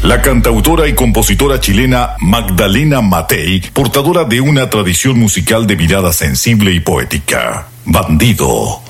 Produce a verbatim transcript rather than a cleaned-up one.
La cantautora y compositora chilena Magdalena Matei, portadora de una tradición musical de mirada sensible y poética. Bandido.